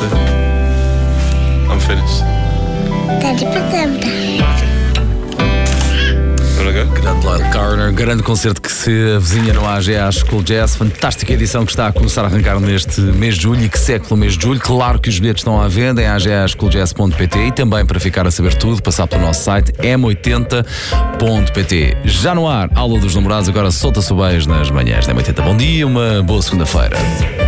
it? I'm finished. Daddy, pergunta. Grande Lyle Carner, grande concerto que se avizinha no AGA School Jazz. Fantástica edição que está a começar a arrancar neste mês de julho e que segue pelo mês de julho. Claro que os bilhetes estão à venda em agascooljazz.pt e também para ficar a saber tudo, passar pelo nosso site m80.pt. Já no ar, aula dos namorados, agora solta-se o beijo nas manhãs da M80. Bom dia, uma boa segunda-feira.